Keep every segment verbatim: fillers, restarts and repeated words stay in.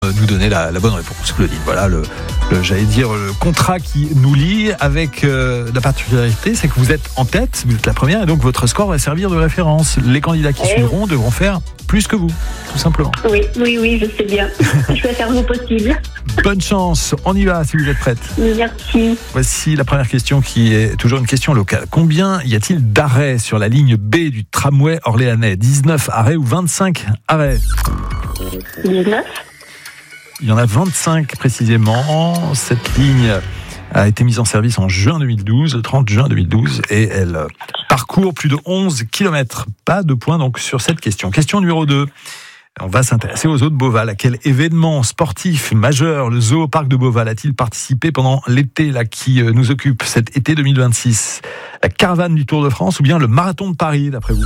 nous donner la, la bonne réponse. Claudine, voilà le, le, j'allais dire, le contrat qui nous lie avec euh, la particularité, c'est que vous êtes en tête, vous êtes la première, et donc votre score va servir de référence. Les candidats qui Eh suivront devront faire plus que vous, tout simplement. Oui, oui, oui, je sais bien. Je vais faire mon possible. Bonne chance, on y va si vous êtes prête. Merci. Voici la première question qui est toujours une question locale. Combien y a-t-il d'arrêts sur la ligne B du tramway orléanais ? dix-neuf arrêts ou vingt-cinq arrêts ? dix-neuf. Il y en a vingt-cinq précisément. Cette ligne a été mise en service en juin deux mille douze, le trente juin deux mille douze, et elle parcourt plus de onze kilomètres. Pas de points donc sur cette question. Question numéro deux. On va s'intéresser aux zoos de Beauval. À quel événement sportif majeur le zoo parc de Beauval a-t-il participé pendant l'été là, qui nous occupe, cet été deux mille vingt-six ? La caravane du Tour de France ou bien le marathon de Paris, d'après vous ?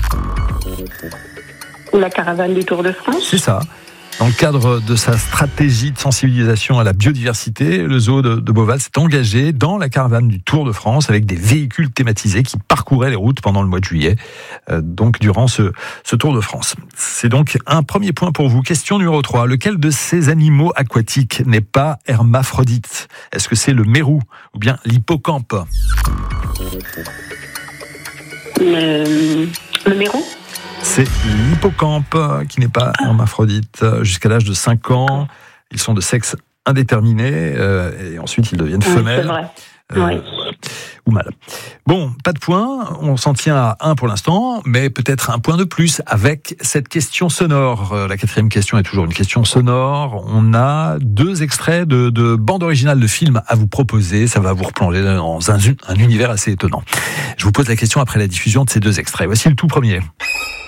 La caravane du Tour de France. C'est ça. Dans le cadre de sa stratégie de sensibilisation à la biodiversité, le zoo de, de Beauval s'est engagé dans la caravane du Tour de France avec des véhicules thématisés qui parcouraient les routes pendant le mois de juillet, euh, donc durant ce, ce Tour de France. C'est donc un premier point pour vous. Question numéro trois. Lequel de ces animaux aquatiques n'est pas hermaphrodite ? Est-ce que c'est le mérou ou bien l'hippocampe ? Le, le mérou. C'est l'hippocampe qui n'est pas hermaphrodite. Jusqu'à l'âge de cinq ans, ils sont de sexe indéterminé euh, et ensuite ils deviennent femelles. Oui, c'est vrai. Euh, Oui. Ou mâles. Bon, pas de points, on s'en tient à un pour l'instant, mais peut-être un point de plus avec cette question sonore. La quatrième question est toujours une question sonore. On a deux extraits de, de bande originale de films à vous proposer. Ça va vous replonger dans un, un univers assez étonnant. Je vous pose la question après la diffusion de ces deux extraits. Voici le tout premier.